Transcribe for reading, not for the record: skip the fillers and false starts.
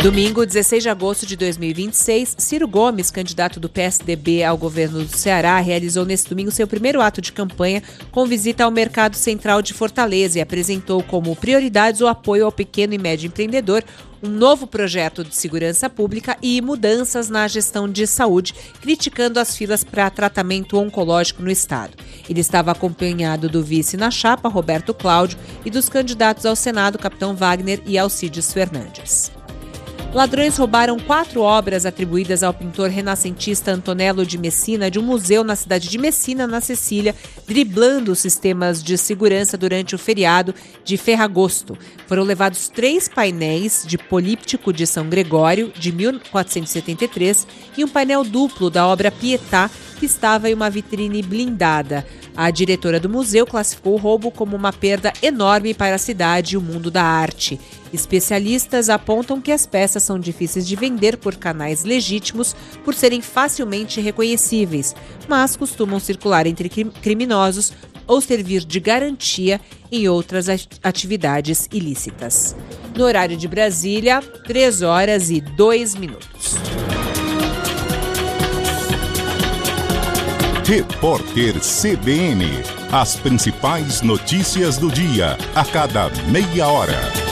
Domingo, 16 de agosto de 2026, Ciro Gomes, candidato do PSDB ao governo do Ceará, realizou neste domingo seu primeiro ato de campanha com visita ao Mercado Central de Fortaleza e apresentou como prioridades o apoio ao pequeno e médio empreendedor, um novo projeto de segurança pública e mudanças na gestão de saúde, criticando as filas para tratamento oncológico no estado. Ele estava acompanhado do vice na chapa, Roberto Cláudio, e dos candidatos ao Senado, Capitão Wagner e Alcides Fernandes. Ladrões roubaram 4 obras atribuídas ao pintor renascentista Antonello de Messina de um museu na cidade de Messina, na Sicília, driblando os sistemas de segurança durante o feriado de Ferragosto. Foram levados 3 painéis de políptico de São Gregório, de 1473, e um painel duplo da obra Pietà, que estava em uma vitrine blindada. A diretora do museu classificou o roubo como uma perda enorme para a cidade e o mundo da arte. Especialistas apontam que as peças são difíceis de vender por canais legítimos por serem facilmente reconhecíveis, mas costumam circular entre criminosos ou servir de garantia em outras atividades ilícitas. No horário de Brasília, 3h02. Repórter CBN. As principais notícias do dia, a cada meia hora.